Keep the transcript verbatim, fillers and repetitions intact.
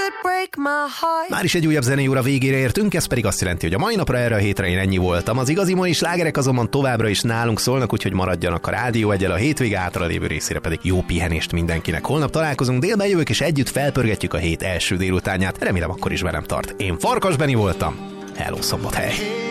Már is egy újabb zenei óra végére értünk, ez pedig azt jelenti, hogy a mai napra, erre a hétre én ennyi voltam. Az igazi mai slágerek azonban továbbra is nálunk szólnak, úgyhogy maradjanak a rádió egyel, a hétvége hátralévő részére pedig jó pihenést mindenkinek. Holnap találkozunk, délben jövök, és együtt felpörgetjük a hét első délutánját. Remélem akkor is velem tart. Én Farkas Benni voltam. Hello, Szombathely!